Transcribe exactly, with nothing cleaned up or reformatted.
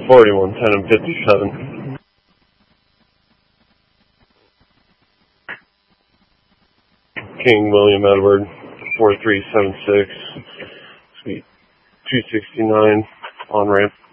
forty-one ten and fifty-seven. King William Edward, four three seven six, suite two sixty-nine, on ramp.